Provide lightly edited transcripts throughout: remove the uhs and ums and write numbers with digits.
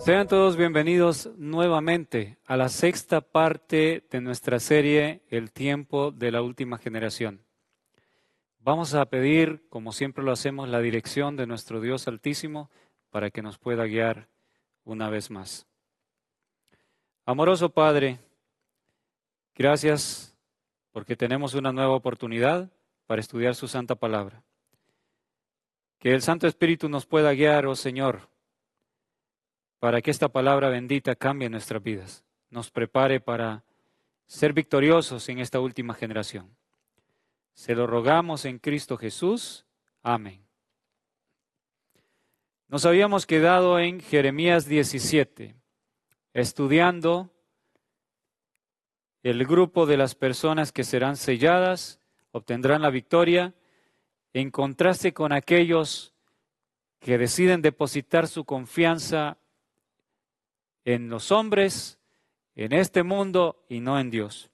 Sean todos bienvenidos nuevamente a la sexta parte de nuestra serie El tiempo de la última generación. Vamos a pedir, como siempre lo hacemos, la dirección de nuestro Dios Altísimo para que nos pueda guiar una vez más. Amoroso Padre, gracias porque tenemos una nueva oportunidad para estudiar su santa palabra. Que el Santo Espíritu nos pueda guiar, oh Señor, para que esta palabra bendita cambie nuestras vidas, nos prepare para ser victoriosos en esta última generación. Se lo rogamos en Cristo Jesús. Amén. Nos habíamos quedado en Jeremías 17, estudiando el grupo de las personas que serán selladas, obtendrán la victoria, en contraste con aquellos que deciden depositar su confianza en los hombres, en este mundo y no en Dios.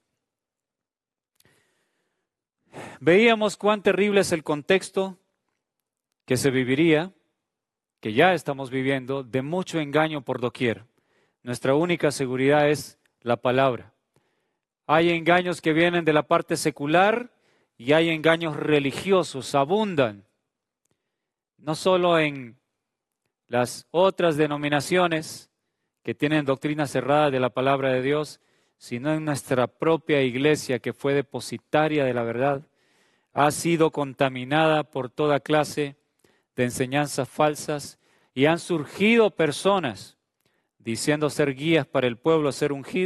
Veíamos cuán terrible es el contexto que se viviría, que ya estamos viviendo, de mucho engaño por doquier. Nuestra única seguridad es la palabra. Hay engaños que vienen de la parte secular y hay engaños religiosos, abundan. No solo en las otras denominaciones que tienen doctrina cerrada de la palabra de Dios, sino en nuestra propia iglesia que fue depositaria de la verdad, ha sido contaminada por toda clase de enseñanzas falsas y han surgido personas diciendo ser guías para el pueblo, ser ungidos,